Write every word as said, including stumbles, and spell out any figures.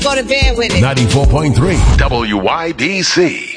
Go to bed with it. ninety-four point three W Y B C.